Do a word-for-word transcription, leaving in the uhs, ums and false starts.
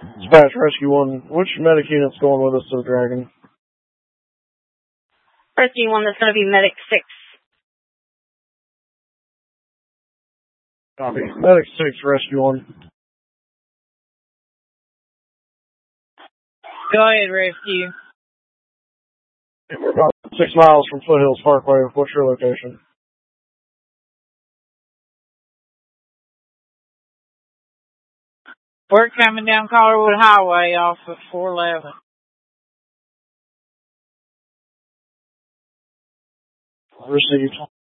Dispatch Rescue one. Which medic unit's going with us to the Dragon? Rescue one, that's going to be Medic six. Copy. Medic six, Rescue one. Go ahead, Rescue. We're about six miles from Foothills Parkway. What's your location? We're coming down Collarwood Highway off of four eleven. Received.